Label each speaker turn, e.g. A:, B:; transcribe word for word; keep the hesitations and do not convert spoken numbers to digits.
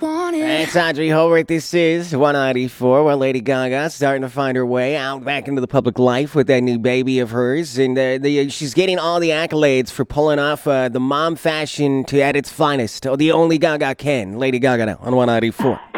A: want it.
B: Hey, it's Audrey Holbrook. This is one ninety-four, where Lady Gaga starting to find her way out back into the public life with that new baby of hers. And uh, the, she's getting all the accolades for pulling off uh, the mom fashion to at its finest. Oh, the only Gaga can. Lady Gaga now on one ninety-four.